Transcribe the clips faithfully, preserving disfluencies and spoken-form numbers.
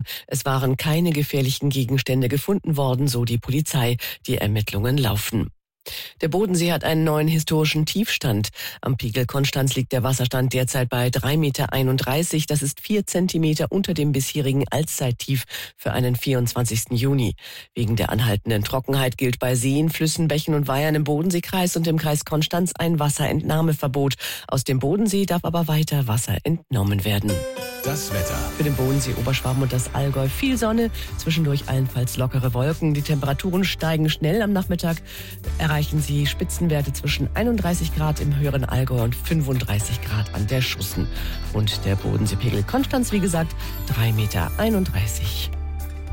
Es waren keine gefährlichen Gegenstände gefunden worden, so die Polizei. Die Ermittlungen laufen. Der Bodensee hat einen neuen historischen Tiefstand. Am Pegel Konstanz liegt der Wasserstand derzeit bei drei Komma einunddreißig Meter. Das ist vier Zentimeter unter dem bisherigen Allzeittief für einen vierundzwanzigsten Juni. Wegen der anhaltenden Trockenheit gilt bei Seen, Flüssen, Bächen und Weihern im Bodenseekreis und im Kreis Konstanz ein Wasserentnahmeverbot. Aus dem Bodensee darf aber weiter Wasser entnommen werden. Das Wetter. Für den Bodensee, Oberschwaben und das Allgäu viel Sonne, zwischendurch allenfalls lockere Wolken. Die Temperaturen steigen schnell am Nachmittag. Erreichen Sie Spitzenwerte zwischen einunddreißig Grad im höheren Allgäu und fünfunddreißig Grad an der Schussen. Und der Bodenseepegel Konstanz, wie gesagt, drei Komma einunddreißig Meter.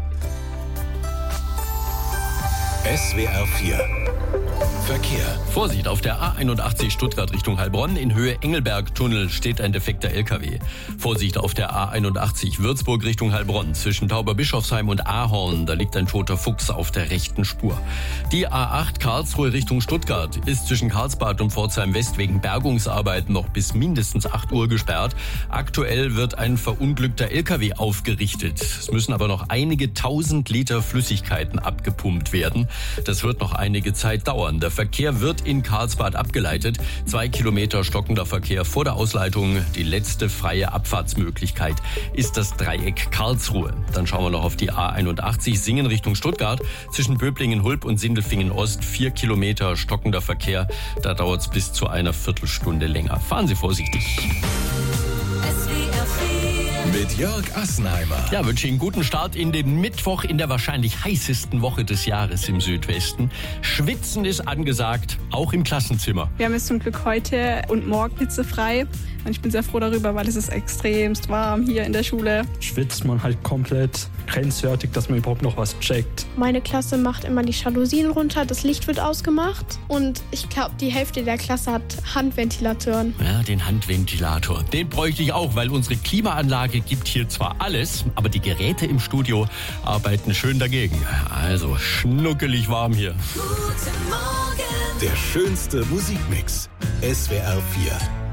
S W R vier Verkehr. Vorsicht, auf der A einundachtzig Stuttgart Richtung Heilbronn in Höhe Engelberg-Tunnel steht ein defekter L K W. Vorsicht auf der A einundachtzig Würzburg Richtung Heilbronn zwischen Tauberbischofsheim und Ahorn. Da liegt ein toter Fuchs auf der rechten Spur. Die A acht Karlsruhe Richtung Stuttgart ist zwischen Karlsbad und Pforzheim West wegen Bergungsarbeiten noch bis mindestens acht Uhr gesperrt. Aktuell wird ein verunglückter L K W aufgerichtet. Es müssen aber noch einige tausend Liter Flüssigkeiten abgepumpt werden. Das wird noch einige Zeit dauern. Der Verkehr wird in Karlsbad abgeleitet. Zwei Kilometer stockender Verkehr vor der Ausleitung. Die letzte freie Abfahrtsmöglichkeit ist das Dreieck Karlsruhe. Dann schauen wir noch auf die A einundachtzig Singen Richtung Stuttgart. Zwischen Böblingen-Hulb und Sindelfingen-Ost vier Kilometer stockender Verkehr. Da dauert es bis zu einer Viertelstunde länger. Fahren Sie vorsichtig. Mit Jörg Assenheimer. Ja, wünsche Ihnen einen guten Start in den Mittwoch in der wahrscheinlich heißesten Woche des Jahres im Südwesten. Schwitzen ist angesagt, auch im Klassenzimmer. Wir haben jetzt zum Glück heute und morgen hitzefrei. Und ich bin sehr froh darüber, weil es ist extremst warm hier in der Schule. Schwitzt man halt komplett grenzwertig, dass man überhaupt noch was checkt. Meine Klasse macht immer die Jalousien runter, das Licht wird ausgemacht. Und ich glaube, die Hälfte der Klasse hat Handventilatoren. Ja, den Handventilator. Den bräuchte ich auch, weil unsere Klimaanlage gibt hier zwar alles, aber die Geräte im Studio arbeiten schön dagegen. Also schnuckelig warm hier. Guten Morgen. Der schönste Musikmix. S W R vier.